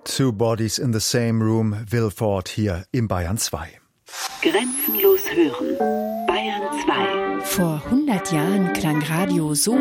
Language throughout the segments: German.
Two Bodies in the Same Room, Will Ford hier im Bayern 2. Grenzenlos hören, Bayern 2. Vor 100 Jahren klang Radio so.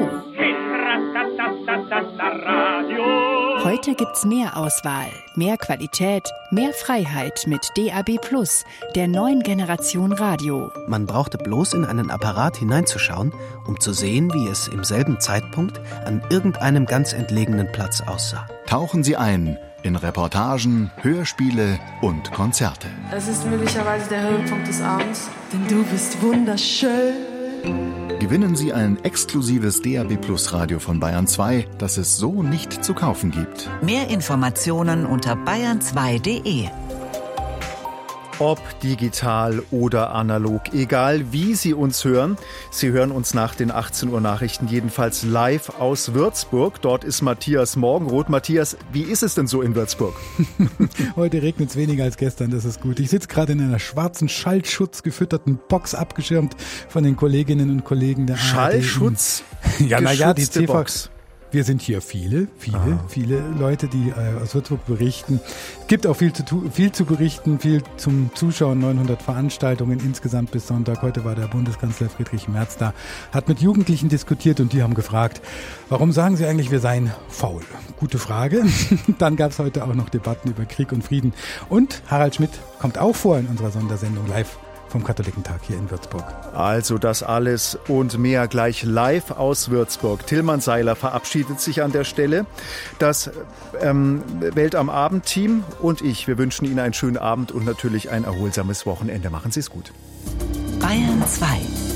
Heute gibt's mehr Auswahl, mehr Qualität, mehr Freiheit mit DAB+, der neuen Generation Radio. Man brauchte bloß in einen Apparat hineinzuschauen, um zu sehen, wie es im selben Zeitpunkt an irgendeinem ganz entlegenen Platz aussah. Tauchen Sie ein in Reportagen, Hörspiele und Konzerte. Es ist möglicherweise der Höhepunkt des Abends, denn du bist wunderschön. Gewinnen Sie ein exklusives DAB+ Radio von Bayern 2, das es so nicht zu kaufen gibt. Mehr Informationen unter bayern2.de. Ob digital oder analog, egal wie Sie uns hören. Sie hören uns nach den 18 Uhr Nachrichten jedenfalls live aus Würzburg. Dort ist Matthias Morgenroth. Matthias, wie ist es denn so in Würzburg? Heute regnet es weniger als gestern, das ist gut. Ich sitze gerade in einer schwarzen, schallschutzgefütterten Box, abgeschirmt von den Kolleginnen und Kollegen der ARD. Schallschutz? Ja, naja, die TV. Box. Wir sind hier viele Leute, die aus Würzburg berichten. Es gibt auch viel zu berichten, viel zum Zuschauen, 900 Veranstaltungen insgesamt bis Sonntag. Heute war der Bundeskanzler Friedrich Merz da, hat mit Jugendlichen diskutiert und die haben gefragt, warum sagen Sie eigentlich, wir seien faul? Gute Frage. Dann gab es heute auch noch Debatten über Krieg und Frieden. Und Harald Schmidt kommt auch vor in unserer Sondersendung live vom Katholikentag hier in Würzburg. Also das alles und mehr gleich live aus Würzburg. Tillmann Seiler verabschiedet sich an der Stelle. Das Welt am Abend-Team und ich, wir wünschen Ihnen einen schönen Abend und natürlich ein erholsames Wochenende. Machen Sie es gut. Bayern 2.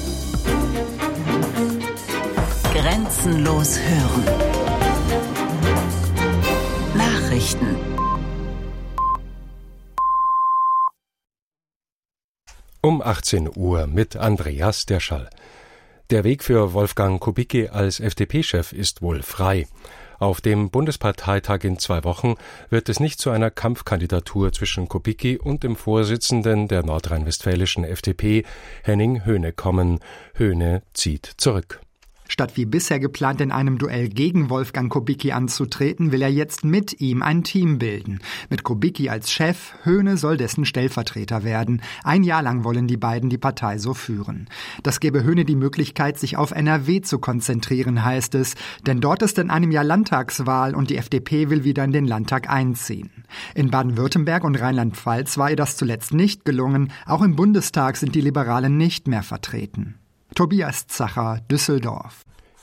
Grenzenlos hören. Nachrichten. Um 18 Uhr mit Andreas Derschall. Der Weg für Wolfgang Kubicki als FDP-Chef ist wohl frei. Auf dem Bundesparteitag in 2 Wochen wird es nicht zu einer Kampfkandidatur zwischen Kubicki und dem Vorsitzenden der nordrhein-westfälischen FDP, Henning Höhne, kommen. Höhne zieht zurück. Statt wie bisher geplant in einem Duell gegen Wolfgang Kubicki anzutreten, will er jetzt mit ihm ein Team bilden. Mit Kubicki als Chef, Höhne soll dessen Stellvertreter werden. 1 Jahr lang wollen die beiden die Partei so führen. Das gebe Höhne die Möglichkeit, sich auf NRW zu konzentrieren, heißt es. Denn dort ist in einem Jahr Landtagswahl und die FDP will wieder in den Landtag einziehen. In Baden-Württemberg und Rheinland-Pfalz war ihr das zuletzt nicht gelungen. Auch im Bundestag sind die Liberalen nicht mehr vertreten. Tobias Zacher, Düsseldorf.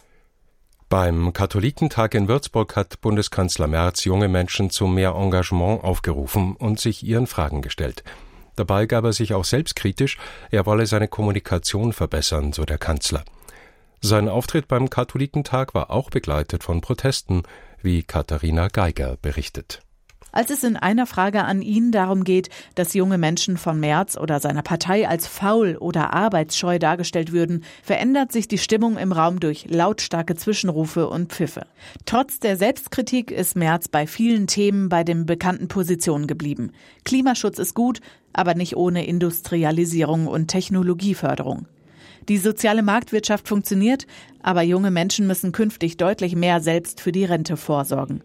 Beim Katholikentag in Würzburg hat Bundeskanzler Merz junge Menschen zu mehr Engagement aufgerufen und sich ihren Fragen gestellt. Dabei gab er sich auch selbstkritisch, er wolle seine Kommunikation verbessern, so der Kanzler. Sein Auftritt beim Katholikentag war auch begleitet von Protesten, wie Katharina Geiger berichtet. Als es in einer Frage an ihn darum geht, dass junge Menschen von Merz oder seiner Partei als faul oder arbeitsscheu dargestellt würden, verändert sich die Stimmung im Raum durch lautstarke Zwischenrufe und Pfiffe. Trotz der Selbstkritik ist Merz bei vielen Themen bei den bekannten Positionen geblieben. Klimaschutz ist gut, aber nicht ohne Industrialisierung und Technologieförderung. Die soziale Marktwirtschaft funktioniert, aber junge Menschen müssen künftig deutlich mehr selbst für die Rente vorsorgen.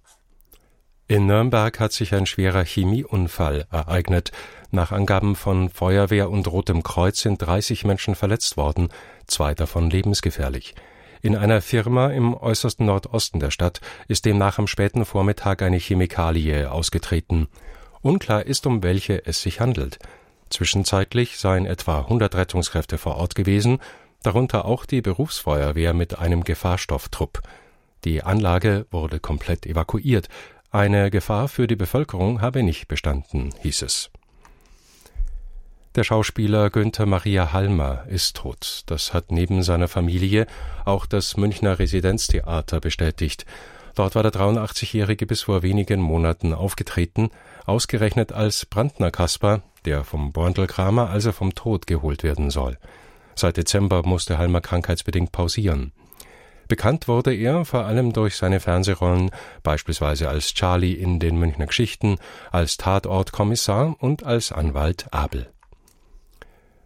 In Nürnberg hat sich ein schwerer Chemieunfall ereignet. Nach Angaben von Feuerwehr und Rotem Kreuz sind 30 Menschen verletzt worden, 2 davon lebensgefährlich. In einer Firma im äußersten Nordosten der Stadt ist demnach am späten Vormittag eine Chemikalie ausgetreten. Unklar ist, um welche es sich handelt. Zwischenzeitlich seien etwa 100 Rettungskräfte vor Ort gewesen, darunter auch die Berufsfeuerwehr mit einem Gefahrstofftrupp. Die Anlage wurde komplett evakuiert. Eine Gefahr für die Bevölkerung habe nicht bestanden, hieß es. Der Schauspieler Günther Maria Halmer ist tot. Das hat neben seiner Familie auch das Münchner Residenztheater bestätigt. Dort war der 83-Jährige bis vor wenigen Monaten aufgetreten, ausgerechnet als Brandner Kasper, der vom Borntelkramer, also vom Tod geholt werden soll. Seit Dezember musste Halmer krankheitsbedingt pausieren. Bekannt wurde er vor allem durch seine Fernsehrollen, beispielsweise als Charlie in den Münchner Geschichten, als Tatortkommissar und als Anwalt Abel.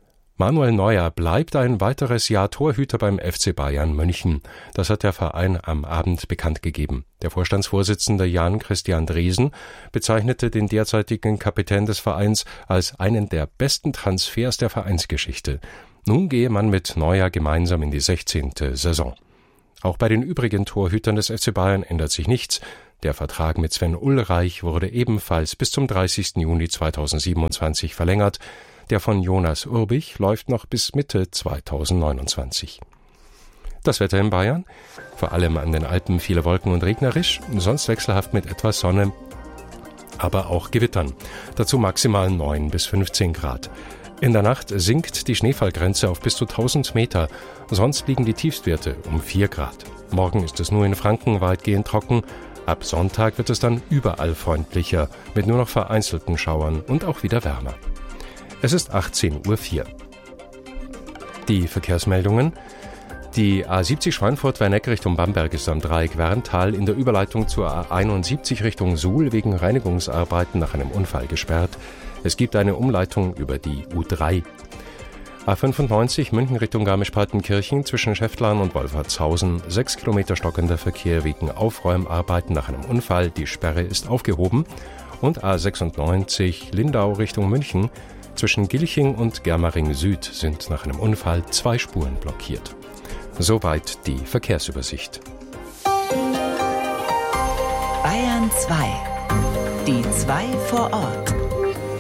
Manuel Neuer bleibt ein weiteres Jahr Torhüter beim FC Bayern München. Das hat der Verein am Abend bekannt gegeben. Der Vorstandsvorsitzende Jan-Christian Dresen bezeichnete den derzeitigen Kapitän des Vereins als einen der besten Transfers der Vereinsgeschichte. Nun gehe man mit Neuer gemeinsam in die 16. Saison. Auch bei den übrigen Torhütern des FC Bayern ändert sich nichts. Der Vertrag mit Sven Ulreich wurde ebenfalls bis zum 30. Juni 2027 verlängert. Der von Jonas Urbich läuft noch bis Mitte 2029. Das Wetter in Bayern? Vor allem an den Alpen viele Wolken und regnerisch, sonst wechselhaft mit etwas Sonne, aber auch Gewittern. Dazu maximal 9 bis 15 Grad. In der Nacht sinkt die Schneefallgrenze auf bis zu 1000 Meter, sonst liegen die Tiefstwerte um 4 Grad. Morgen ist es nur in Franken weitgehend trocken. Ab Sonntag wird es dann überall freundlicher, mit nur noch vereinzelten Schauern und auch wieder wärmer. Es ist 18:04 Uhr. Die Verkehrsmeldungen. Die A70 Schweinfurt-Werneck Richtung Bamberg ist am Dreieck Werntal in der Überleitung zur A71 Richtung Suhl wegen Reinigungsarbeiten nach einem Unfall gesperrt. Es gibt eine Umleitung über die U3. A95 München Richtung Garmisch-Partenkirchen zwischen Schäftlarn und Wolfertshausen. 6 Kilometer stockender Verkehr wegen Aufräumarbeiten nach einem Unfall. Die Sperre ist aufgehoben. Und A96 Lindau Richtung München. Zwischen Gilching und Germering Süd sind nach einem Unfall 2 Spuren blockiert. Soweit die Verkehrsübersicht. Bayern 2. Die 2 vor Ort.